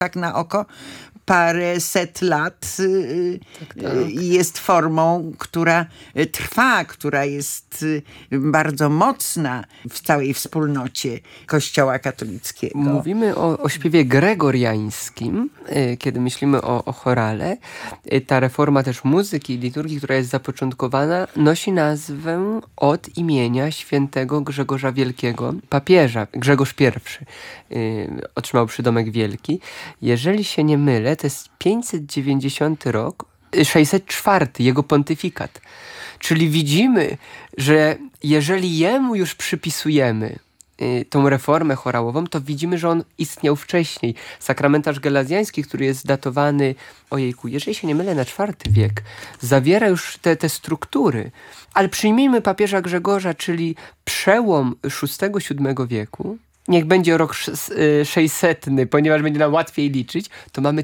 tak na oko paręset lat Tak. jest formą, która trwa, która jest bardzo mocna w całej wspólnocie Kościoła katolickiego. Mówimy o śpiewie gregoriańskim, kiedy myślimy o chorale. Ta reforma też muzyki i liturgii, która jest zapoczątkowana, nosi nazwę od imienia świętego Grzegorza Wielkiego, papieża. Grzegorz I otrzymał przydomek wielki. Jeżeli się nie mylę, to jest 590 rok, 604 jego pontyfikat. Czyli widzimy, że jeżeli jemu już przypisujemy tą reformę chorałową, to widzimy, że on istniał wcześniej. Sakramentarz gelazjański, który jest datowany, jeżeli się nie mylę, na IV wiek, zawiera już te struktury. Ale przyjmijmy papieża Grzegorza, czyli przełom VI-VII wieku, niech będzie rok 600, ponieważ będzie nam łatwiej liczyć, to mamy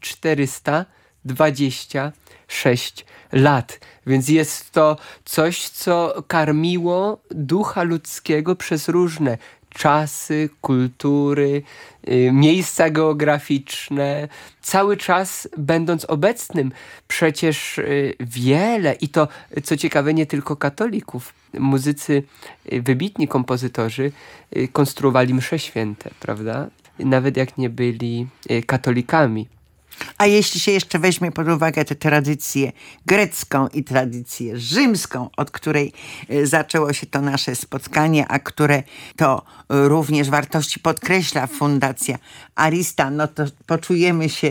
1426 lat. Więc jest to coś, co karmiło ducha ludzkiego przez różne czasy, kultury, miejsca geograficzne, cały czas będąc obecnym. Przecież wiele, i to co ciekawe, nie tylko katolików, muzycy, wybitni kompozytorzy konstruowali msze święte, prawda? Nawet jak nie byli katolikami. A jeśli się jeszcze weźmie pod uwagę tę tradycję grecką i tradycję rzymską, od której zaczęło się to nasze spotkanie, a które to również wartości podkreśla Fundacja Arista, no to poczujemy się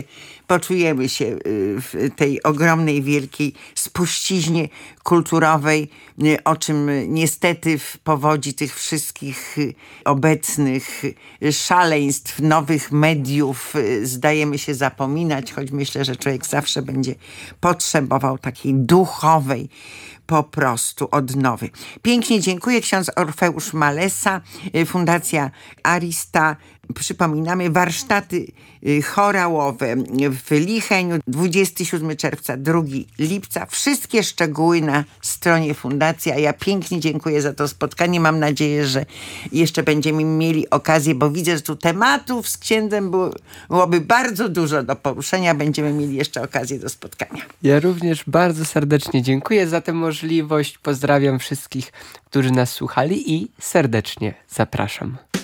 w tej ogromnej, wielkiej spuściźnie kulturowej, o czym niestety w powodzi tych wszystkich obecnych szaleństw, nowych mediów zdajemy się zapominać, choć myślę, że człowiek zawsze będzie potrzebował takiej duchowej po prostu odnowy. Pięknie dziękuję. Ksiądz Orfeusz Malesa, Fundacja Arista. Przypominamy, warsztaty chorałowe w Licheniu, 27 czerwca, 2 lipca. Wszystkie szczegóły na stronie Fundacji. A ja pięknie dziękuję za to spotkanie. Mam nadzieję, że jeszcze będziemy mieli okazję, bo widzę, że tu tematów z księdzem byłoby bardzo dużo do poruszenia. Będziemy mieli jeszcze okazję do spotkania. Ja również bardzo serdecznie dziękuję za tę możliwość. Pozdrawiam wszystkich, którzy nas słuchali i serdecznie zapraszam.